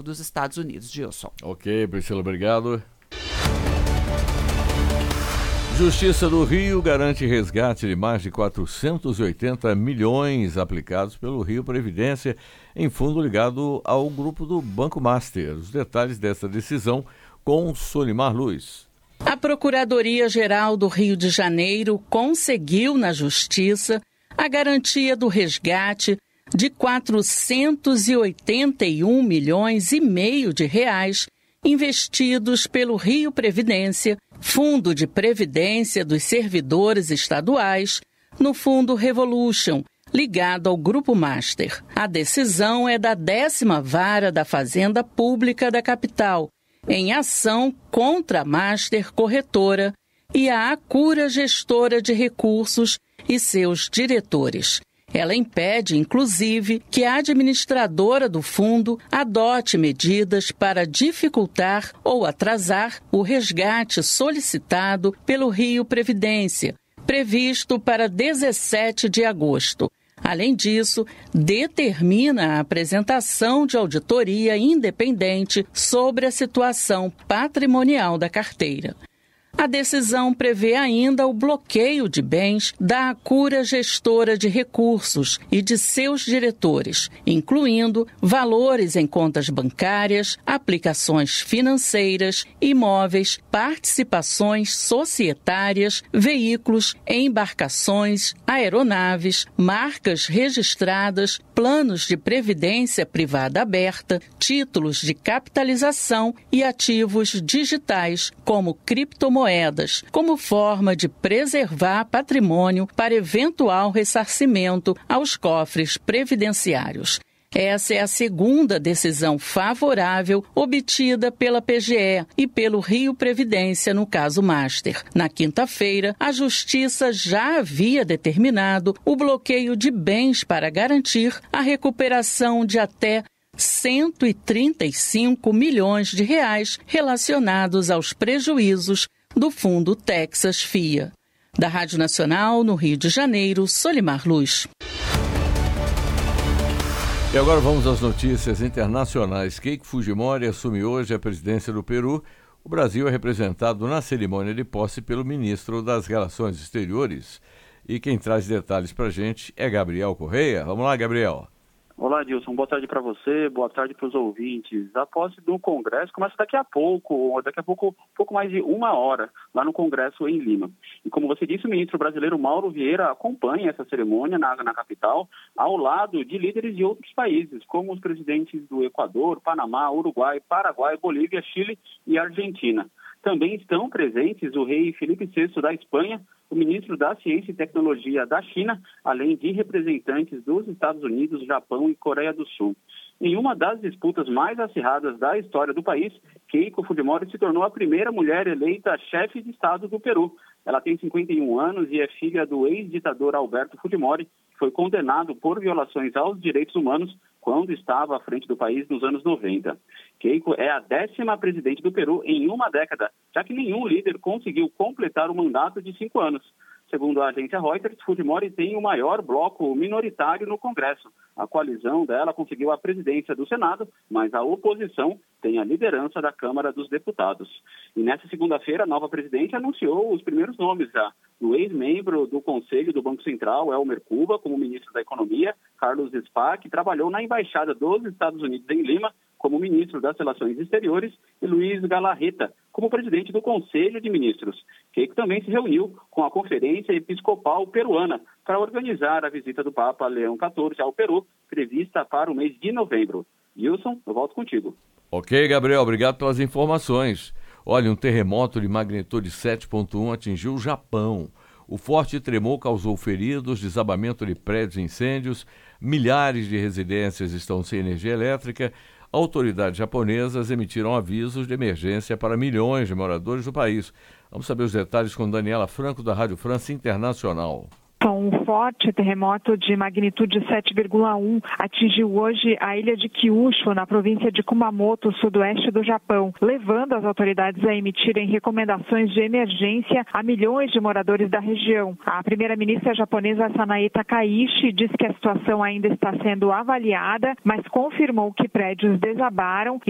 dos Estados Unidos. Gilson. Ok, Priscila, obrigado. Justiça do Rio garante resgate de mais de 480 milhões aplicados pelo Rio Previdência em fundo ligado ao grupo do Banco Master. Os detalhes dessa decisão com Solimar Luz. A Procuradoria-Geral do Rio de Janeiro conseguiu na Justiça a garantia do resgate de 481 milhões e meio de reais investidos pelo Rio Previdência, Fundo de Previdência dos Servidores Estaduais, no Fundo Revolution, ligado ao Grupo Master. A decisão é da 10ª Vara da Fazenda Pública da capital, em ação contra a Master Corretora e a Acura Gestora de Recursos e seus diretores. Ela impede, inclusive, que a administradora do fundo adote medidas para dificultar ou atrasar o resgate solicitado pelo Rio Previdência, previsto para 17 de agosto. Além disso, determina a apresentação de auditoria independente sobre a situação patrimonial da carteira. A decisão prevê ainda o bloqueio de bens da Acura Gestora de Recursos e de seus diretores, incluindo valores em contas bancárias, aplicações financeiras, imóveis, participações societárias, veículos, embarcações, aeronaves, marcas registradas, planos de previdência privada aberta, títulos de capitalização e ativos digitais, como criptomoedas, como forma de preservar patrimônio para eventual ressarcimento aos cofres previdenciários. Essa é a segunda decisão favorável obtida pela PGE e pelo Rio Previdência no caso Master. Na quinta-feira, a Justiça já havia determinado o bloqueio de bens para garantir a recuperação de até 135 milhões de reais relacionados aos prejuízos do Fundo Texas FIA. Da Rádio Nacional, no Rio de Janeiro, Solimar Luz. E agora vamos às notícias internacionais. Keiko Fujimori assume hoje a presidência do Peru. O Brasil é representado na cerimônia de posse pelo ministro das Relações Exteriores. E quem traz detalhes para a gente é Gabriel Correia. Vamos lá, Gabriel. Olá, Dilson. Boa tarde para você, boa tarde para os ouvintes. A posse do Congresso começa daqui a pouco mais de 1 hora, lá no Congresso em Lima. E como você disse, o ministro brasileiro Mauro Vieira acompanha essa cerimônia na capital, ao lado de líderes de outros países, como os presidentes do Equador, Panamá, Uruguai, Paraguai, Bolívia, Chile e Argentina. Também estão presentes o rei Felipe VI da Espanha, o ministro da Ciência e Tecnologia da China, além de representantes dos Estados Unidos, Japão e Coreia do Sul. Em uma das disputas mais acirradas da história do país, Keiko Fujimori se tornou a primeira mulher eleita chefe de Estado do Peru. Ela tem 51 anos e é filha do ex-ditador Alberto Fujimori, que foi condenado por violações aos direitos humanos quando estava à frente do país nos anos 90. Keiko é a 10ª presidente do Peru em uma década, já que nenhum líder conseguiu completar o mandato de 5 anos. Segundo a agência Reuters, Fujimori tem o maior bloco minoritário no Congresso. A coalizão dela conseguiu a presidência do Senado, mas a oposição tem a liderança da Câmara dos Deputados. E nessa segunda-feira, a nova presidente anunciou os primeiros nomes já. O ex-membro do Conselho do Banco Central, Elmer Cuba, como ministro da Economia, Carlos Spa, que trabalhou na Embaixada dos Estados Unidos em Lima, como ministro das Relações Exteriores, e Luiz Galarreta, como presidente do Conselho de Ministros. Keiko também se reuniu com a Conferência Episcopal Peruana para organizar a visita do Papa Leão XIV ao Peru, prevista para o mês de novembro. Wilson, eu volto contigo. Ok, Gabriel, obrigado pelas informações. Olha, um terremoto de magnitude 7,1 atingiu o Japão. O forte tremor causou feridos, desabamento de prédios e incêndios, milhares de residências estão sem energia elétrica. Autoridades japonesas emitiram avisos de emergência para milhões de moradores do país. Vamos saber os detalhes com Daniela Franco, da Rádio França Internacional. Um forte terremoto de magnitude 7,1 atingiu hoje a ilha de Kyushu, na província de Kumamoto, sudoeste do Japão, levando as autoridades a emitirem recomendações de emergência a milhões de moradores da região. A primeira-ministra japonesa Sanae Takaishi disse que a situação ainda está sendo avaliada, mas confirmou que prédios desabaram e